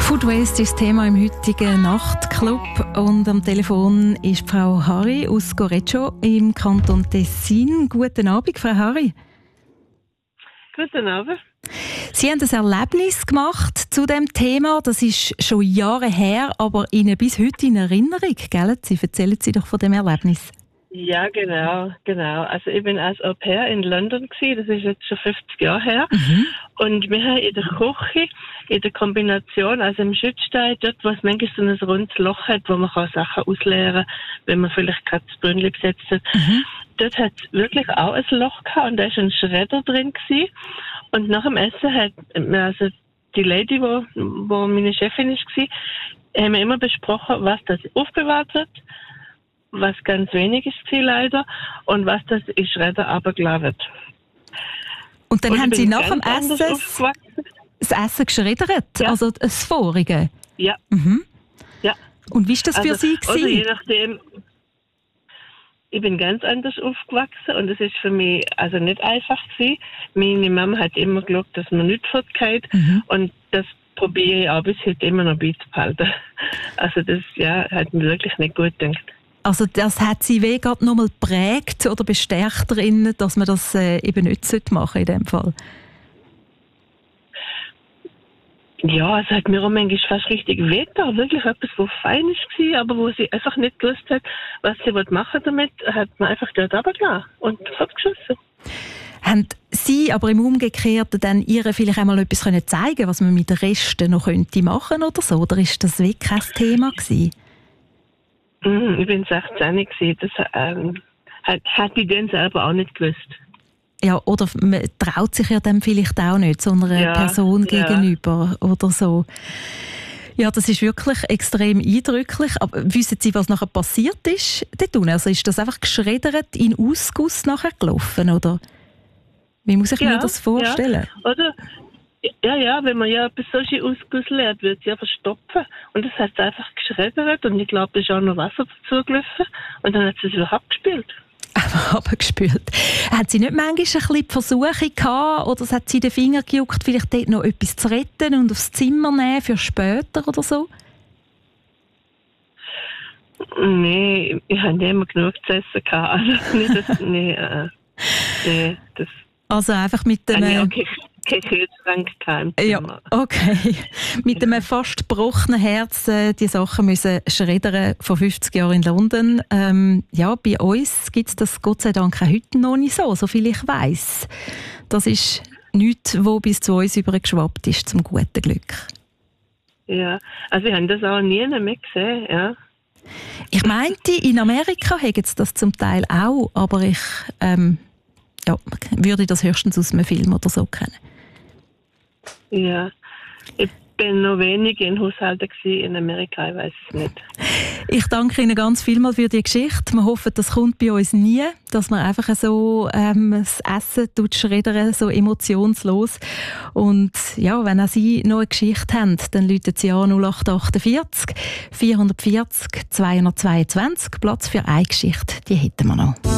Food Waste ist das Thema im heutigen Nachtclub und am Telefon ist Frau Harry aus Goreccio im Kanton Tessin. Guten Abend, Frau Harry. Guten Abend. Sie haben ein Erlebnis gemacht zu dem Thema. Das ist schon Jahre her, aber Ihnen bis heute in Erinnerung, gell? Erzählen Sie doch von dem Erlebnis. Ja, genau. Also ich bin als Au pair in London gewesen. Das ist jetzt schon 50 Jahre her. Und wir haben in der Küche, in der Kombination, also im Schützstein, dort, wo es manchmal so ein rundes Loch hat, wo man Sachen ausleeren kann, wenn man vielleicht gerade das Brünnchen besetzt hat. Dort hat es wirklich auch ein Loch gehabt und da war ein Schredder drin gewesen. Und nach dem Essen hat also die Lady, wo meine Chefin war, haben wir immer besprochen, was das aufbewahrt wird, was ganz wenig ist leider, und was das in Schredder runtergelassen wird. Und dann haben Sie nach dem Essen das Essen geschreddert? Ja. Also das vorige? Ja. Ja. Und wie war das für Sie? Also je nachdem, ich bin ganz anders aufgewachsen und es ist für mich also nicht einfach gewesen. Meine Mama hat immer geschaut, dass man nicht fortgeht und das probiere ich auch bis heute immer noch beizubehalten. Also das hat mir wirklich nicht gut gedacht. Also das hat Sie gerade noch mal geprägt oder bestärkt darin, dass man das eben nicht machen in dem Fall? Ja, es hat mir auch manchmal fast richtig wehgetan. Wirklich etwas, was fein war, aber wo sie einfach nicht gewusst hat, was sie machen damit, hat man einfach dort runtergelassen und fortgeschossen. Haben Sie aber im Umgekehrten dann ihr vielleicht einmal etwas zeigen können, was man mit den Resten noch machen könnte oder so? Oder ist das wirklich kein Thema gewesen? Ich bin 16 gewesen. Das hat ich dann selber auch nicht gewusst. Ja, oder man traut sich ja dann vielleicht auch nicht so einer Person gegenüber oder so. Ja, das ist wirklich extrem eindrücklich. Aber wissen Sie, was nachher passiert ist dort? Also ist das einfach geschreddert in Ausguss nachher gelaufen, oder? Wie muss ich mir das vorstellen? Ja. Oder? Ja, wenn man etwas solche Ausguss lernt, wird es ja verstopfen. Und das hat es einfach geschreddert und ich glaube, da ist auch noch Wasser dazu gelaufen und dann hat sie es wieder abgespült. Abgespült. Hat sie nicht manchmal ein bisschen die Versuche gehabt oder hat sie den Finger gejuckt, vielleicht dort noch etwas zu retten und aufs Zimmer nehmen für später oder so? Nein, ich habe nicht immer genug zu essen gehabt. Also, also einfach mit dem... Kein Kühlschrank im Zimmer. Ja, okay. Mit einem fast gebrochenen Herz die Sachen müssen schreddern vor 50 Jahren in London. Bei uns gibt es das Gott sei Dank heute noch nicht so viel ich weiss. Das ist nichts, was bis zu uns übergeschwappt ist, zum guten Glück. Ja, also wir haben das auch nie mehr gesehen, ja. Ich meinte, in Amerika haben sie das zum Teil auch, aber ich würde das höchstens aus einem Film oder so kennen. Ja, ich bin noch wenig in Haushalten in Amerika, ich weiß es nicht. Ich danke Ihnen ganz vielmals für die Geschichte. Wir hoffen, das kommt bei uns nie, dass man einfach so das Essen schreddern, so emotionslos. Und ja, wenn auch Sie noch eine Geschichte haben, dann rufen Sie an 0848 440 222. Platz für eine Geschichte, die hätten wir noch.